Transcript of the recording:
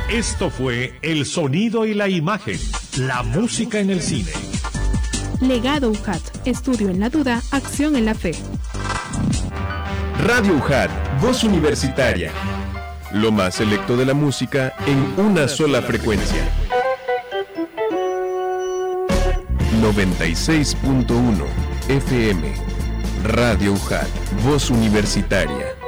Esto fue El Sonido y la Imagen, la música en el cine. Legado UJAT, estudio en la duda, acción en la fe. Radio UJAT, voz universitaria. Lo más selecto de la música en una sola frecuencia. 96.1 FM. Radio UJAT, voz universitaria.